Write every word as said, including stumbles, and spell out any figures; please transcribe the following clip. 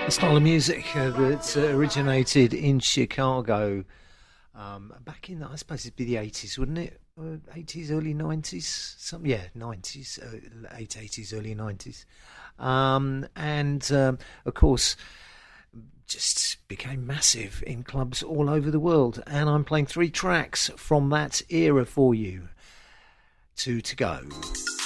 Style of music uh, that uh, originated in Chicago um, back in, I suppose it'd be the eighties, wouldn't it? Uh, eighties, early nineties? Some, yeah, nineties, uh, late eighties, early nineties. Um, and, um, of course, just became massive in clubs all over the world. And I'm playing three tracks from that era for you. Two to go.